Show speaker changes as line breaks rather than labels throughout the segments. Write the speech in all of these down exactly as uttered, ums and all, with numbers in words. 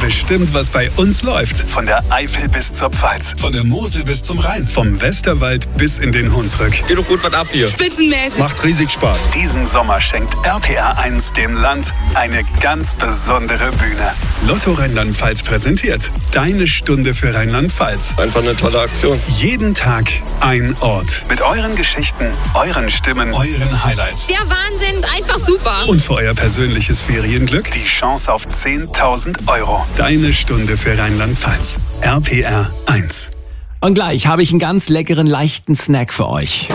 bestimmt, was bei uns läuft. Von der Eifel bis zur Pfalz, von der Mosel bis zum Rhein, vom Westerwald bis in den Hunsrück.
Geht doch gut was ab hier.
Spitzenmäßig.
Macht riesig Spaß.
Diesen Sommer schenkt R P R eins dem Land eine ganz besondere Bühne. Lotto Rheinland-Pfalz präsentiert Deine Stunde für Rheinland-Pfalz.
Einfach eine tolle Aktion.
Jeden Tag ein Ort. Mit euren Geschichten, euren Stimmen, euren Highlights.
Der Wahnsinn, einfach super.
Und für euer persönliches Ferienglück die Chance auf zehntausend Euro. Deine Stunde für Rheinland-Pfalz. R P R eins.
Und gleich habe ich einen ganz leckeren, leichten Snack für euch.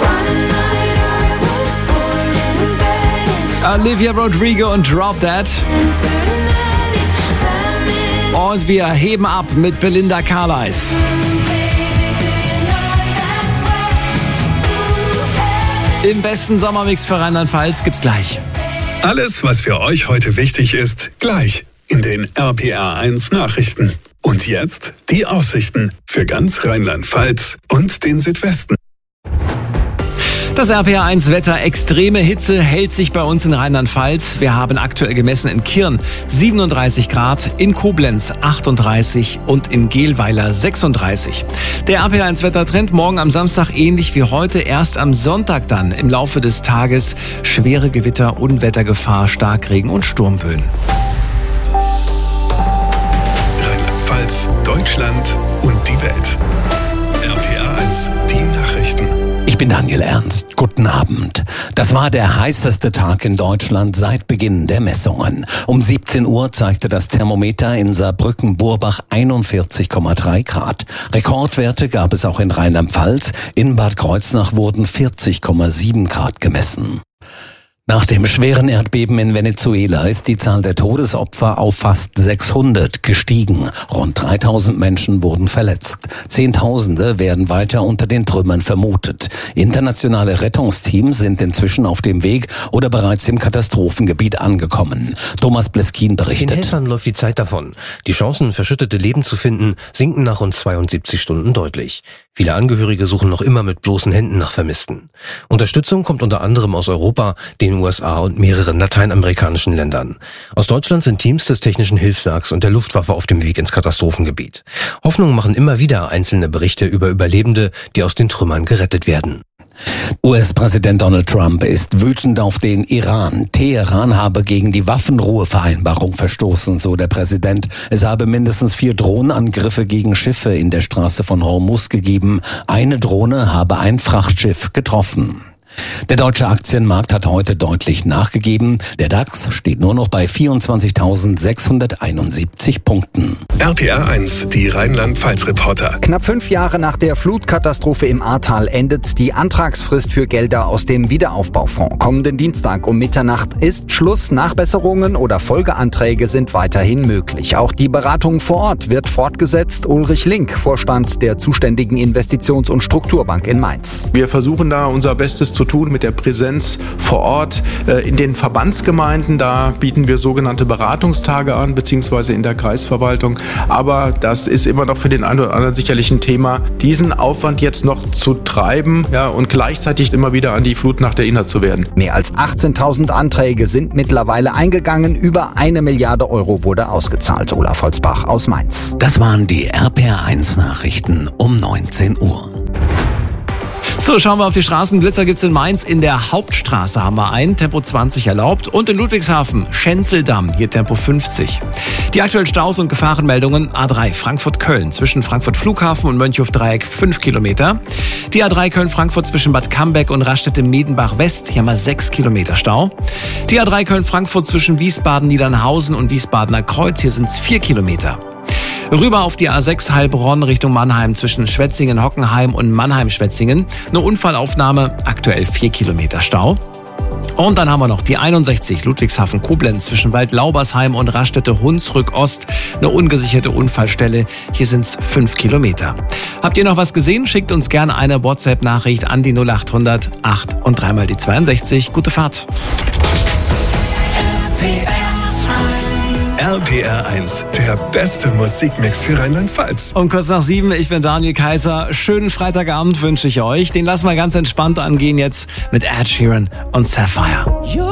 Olivia Rodrigo und Drop That. Und wir heben ab mit Belinda Carlisle. Im besten Sommermix für Rheinland-Pfalz gibt's gleich.
Alles, was für euch heute wichtig ist, gleich in den R P R eins Nachrichten. Und jetzt die Aussichten für ganz Rheinland-Pfalz und den Südwesten.
Das R P R eins Wetter, extreme Hitze hält sich bei uns in Rheinland-Pfalz. Wir haben aktuell gemessen in Kirn siebenunddreißig Grad, in Koblenz achtunddreißig und in Gehlweiler sechsunddreißig. Der R P R eins Wettertrend morgen am Samstag ähnlich wie heute, erst am Sonntag dann im Laufe des Tages schwere Gewitter, Unwettergefahr, Starkregen und Sturmböen.
Rheinland-Pfalz, Deutschland und die Welt. R P R eins, die Nachrichten.
Ich bin Daniel Ernst. Guten Abend. Das war der heißeste Tag in Deutschland seit Beginn der Messungen. Um siebzehn Uhr zeigte das Thermometer in Saarbrücken-Burbach einundvierzig Komma drei Grad. Rekordwerte gab es auch in Rheinland-Pfalz. In Bad Kreuznach wurden vierzig Komma sieben Grad gemessen. Nach dem schweren Erdbeben in Venezuela ist die Zahl der Todesopfer auf fast sechshundert gestiegen. Rund dreitausend Menschen wurden verletzt. Zehntausende werden weiter unter den Trümmern vermutet. Internationale Rettungsteams sind inzwischen auf dem Weg oder bereits im Katastrophengebiet angekommen. Thomas Bleskin berichtet.
Den Helfern läuft die Zeit davon. Die Chancen, verschüttete Leben zu finden, sinken nach rund zweiundsiebzig Stunden deutlich. Viele Angehörige suchen noch immer mit bloßen Händen nach Vermissten. Unterstützung kommt unter anderem aus Europa, den U S A und mehreren lateinamerikanischen Ländern. Aus Deutschland sind Teams des Technischen Hilfswerks und der Luftwaffe auf dem Weg ins Katastrophengebiet. Hoffnung machen immer wieder einzelne Berichte über Überlebende, die aus den Trümmern gerettet werden.
U S-Präsident Donald Trump ist wütend auf den Iran. Teheran habe gegen die Waffenruhevereinbarung verstoßen, so der Präsident. Es habe mindestens vier Drohnenangriffe gegen Schiffe in der Straße von Hormuz gegeben. Eine Drohne habe ein Frachtschiff getroffen. Der deutsche Aktienmarkt hat heute deutlich nachgegeben. Der DAX steht nur noch bei vierundzwanzigtausendsechshunderteinundsiebzig Punkten.
R P R eins, die Rheinland-Pfalz-Reporter.
Knapp fünf Jahre nach der Flutkatastrophe im Ahrtal endet die Antragsfrist für Gelder aus dem Wiederaufbaufonds. Kommenden Dienstag um Mitternacht ist Schluss. Nachbesserungen oder Folgeanträge sind weiterhin möglich. Auch die Beratung vor Ort wird fortgesetzt. Ulrich Link, Vorstand der zuständigen Investitions- und Strukturbank in Mainz.
Wir versuchen da unser Bestes zu tun mit der Präsenz vor Ort. In den Verbandsgemeinden, da bieten wir sogenannte Beratungstage an, beziehungsweise in der Kreisverwaltung. Aber das ist immer noch für den einen oder anderen sicherlich ein Thema, diesen Aufwand jetzt noch zu treiben, ja, und gleichzeitig immer wieder an die Flutnacht erinnert zu werden.
Mehr als achtzehntausend Anträge sind mittlerweile eingegangen. Über eine Milliarde Euro wurde ausgezahlt. Olaf Holzbach aus Mainz.
Das waren die R P R eins Nachrichten um neunzehn Uhr.
So, schauen wir auf die Straßen. Blitzer gibt's in Mainz. In der Hauptstraße haben wir einen, Tempo zwanzig erlaubt. Und in Ludwigshafen, Schenzeldamm, hier Tempo fünfzig. Die aktuellen Staus und Gefahrenmeldungen: A drei Frankfurt-Köln zwischen Frankfurt Flughafen und Mönchhof-Dreieck fünf Kilometer. Die A drei Köln-Frankfurt zwischen Bad Cambeck und Raststätte-Medenbach-West, hier haben wir sechs Kilometer Stau. Die A drei Köln-Frankfurt zwischen Wiesbaden-Niedernhausen und Wiesbadener Kreuz, hier sind's vier Kilometer. Rüber auf die A sechs Heilbronn Richtung Mannheim zwischen Schwetzingen-Hockenheim und Mannheim-Schwetzingen. Eine Unfallaufnahme, aktuell vier Kilometer Stau. Und dann haben wir noch die einundsechzig Ludwigshafen-Koblenz zwischen Waldlaubersheim und Raststätte-Hunsrück-Ost. Eine ungesicherte Unfallstelle. Hier sind's fünf Kilometer. Habt ihr noch was gesehen? Schickt uns gerne eine WhatsApp-Nachricht an die null achthundert acht und dreimal die zweiundsechzig. Gute Fahrt.
R P R eins, der beste Musikmix für Rheinland-Pfalz.
Um kurz nach sieben, ich bin Daniel Kaiser. Schönen Freitagabend wünsche ich euch. Den lassen wir ganz entspannt angehen jetzt mit Ed Sheeran und Sapphire.